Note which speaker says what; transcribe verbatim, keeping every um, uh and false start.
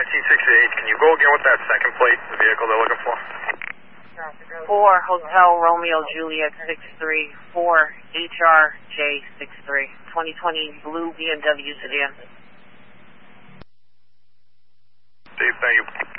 Speaker 1: T sixty-eight, can you go again with that second plate, the vehicle they're looking for?
Speaker 2: four Hotel Romeo Juliet six three, four H R J six three, twenty twenty blue B M W sedan.
Speaker 1: Steve, thank you.